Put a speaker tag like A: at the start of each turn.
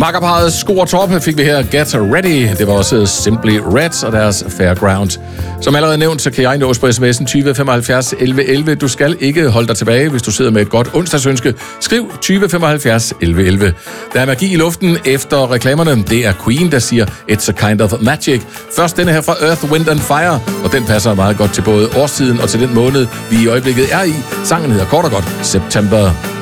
A: Makkerparret Sko og Torpe fik vi her Get Ready. Det var også Simply Red og deres Fairground. Som allerede nævnt, så kan jeg nås på sms'en 20 75 11 11. Du skal ikke holde dig tilbage, hvis du sidder med et godt onsdagsønske. Skriv 20 75 11 11. Der er magi i luften efter reklamerne. Det er Queen, der siger It's a kind of magic. Først denne her fra Earth, Wind and Fire, og den passer meget godt til både årstiden og til den måned, vi i øjeblikket er i. Sangen hedder kort og godt September.